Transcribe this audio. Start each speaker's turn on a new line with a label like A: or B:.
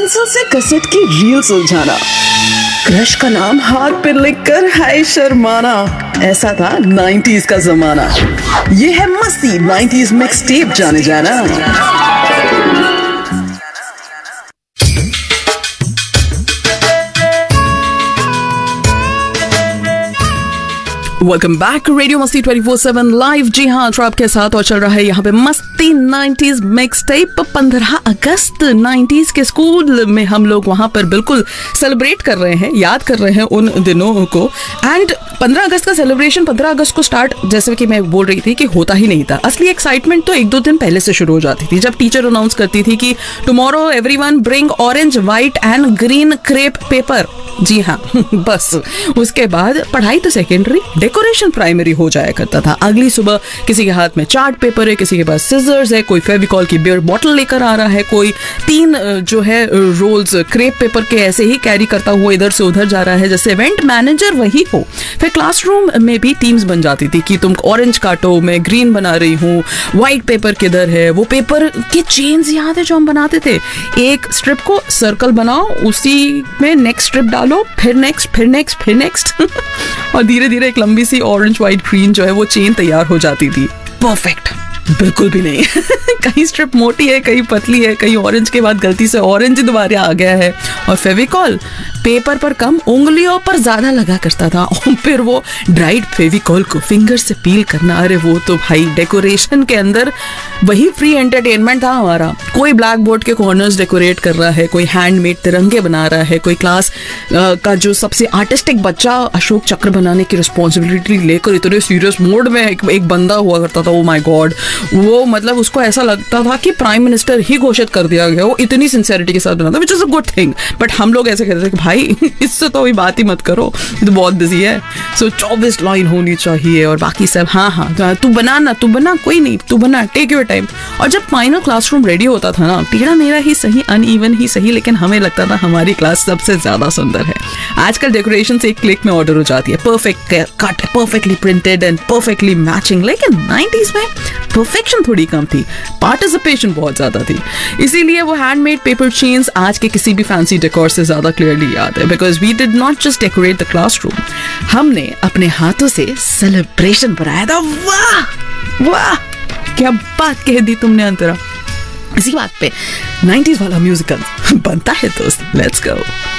A: Pencil से cassette की reel सुलझाना, क्रश का नाम हाथ पे लिखकर हाय शर्माना, ऐसा था 90s का जमाना। ये है मस्ती 90s मिक्स टेप जाने जाना। वेलकम बैक रेडियो मस्ती 24/7 लाइव। जी हाँ, अल्ट्रा आपके साथ और चल रहा है यहाँ पे मस्ती 90s मिक्स टेप। 15 अगस्त 90s के स्कूल में हम लोग वहाँ पर बिल्कुल सेलिब्रेट कर रहे हैं, याद कर रहे हैं उन दिनों को। एंड 15 अगस्त का सेलिब्रेशन 15 अगस्त को स्टार्ट, जैसे कि मैं बोल रही थी कि होता ही नहीं था। असली एक्साइटमेंट तो 1-2 दिन पहले से शुरू हो जाती थी, जब टीचर अनाउंस करती थी कि tomorrow everyone bring orange, white and green crepe paper. जी हाँ बस उसके बाद पढ़ाई तो सेकेंडरी, डेकोरेशन प्राइमरी हो जाया करता था। अगली सुबह किसी के हाथ में चार्ट पेपर है, किसी के पास सिजर्स है, कोई फेविकॉल की बियर बॉटल लेकर आ रहा है, कोई 3 जो है रोल्स क्रेप पेपर के ऐसे ही कैरी करता हुआ इधर से उधर जा रहा है, जैसे इवेंट मैनेजर वही हो। फिर क्लासरूम में भी टीम्स बन जाती थी कि तुम ऑरेंज काटो, मैं ग्रीन बना रही हूँ, व्हाइट पेपर किधर है। वो पेपर के चेन्स याद है जो हम बनाते थे, एक स्ट्रिप को सर्कल बनाओ, उसी में नेक्स्ट स्ट्रिप डालो, फिर नेक्स्ट, फिर नेक्स्ट, फिर नेक्स्ट और धीरे धीरे एक लंबी सी ऑरेंज व्हाइट ग्रीन जो है वो चेन तैयार हो जाती थी। परफेक्ट बिल्कुल भी नहीं कहीं स्ट्रिप मोटी है, कहीं पतली है, कहीं ऑरेंज के बाद गलती से ऑरेंज दोबारा आ गया है। और फेविकॉल पेपर पर कम, उंगलियों पर ज्यादा लगा करता था। और फिर वो ड्राइड फेविकॉल को फिंगर से पील करना, अरे वो तो भाई डेकोरेशन के अंदर वही फ्री एंटरटेनमेंट था हमारा। कोई ब्लैक बोर्ड के कॉर्नर्स डेकोरेट कर रहा है, कोई हैंडमेड तिरंगे बना रहा है, कोई क्लास का जो सबसे आर्टिस्टिक बच्चा अशोक चक्र बनाने की रिस्पॉन्सिबिलिटी लेकर इतने सीरियस मोड में एक बंदा हुआ करता था। ओ माय गॉड, वो मतलब उसको ऐसा लगता था कि प्राइम मिनिस्टर ही घोषित कर दिया गया। वो इतनी सिंसियरिटी के साथ बनाता, which is a good thing. But हम लोग ऐसे कहते थे कि भाई इससे तो अभी बात ही मत करो, तो बहुत बिजी है। सो 24 लाइन होनी चाहिए और बाकी सब हाँ तू बना, कोई नहीं, तू बना, टेक योर टाइम। और जब फाइनल क्लासरूम रेडी होता था ना, टेढ़ा मेरा ही सही, अनइवन ही सही, लेकिन हमें लगता था हमारी क्लास सबसे ज्यादा सुंदर है। आजकल डेकोरेशन से एक क्लिक में ऑर्डर हो जाती है, perfect cut, perfectly printed and perfectly matching. लेकिन 90s में परफेक्शन थोड़ी कम थी, पार्टिसिपेशन बहुत ज्यादा थी। इसीलिए वो हैंडमेड पेपर चेन्स आज के किसी भी फैंसी डेकोर से ज्यादा क्लियरली याद है, because we did not just decorate the classroom, हमने अपने हाथों से सेलिब्रेशन बनाया था। वाह वाह, क्या बात कह दी तुमने अंतरा। इसी बात पे 90s वाला म्यूजिकल बनता है दोस्त, लेट्स गो।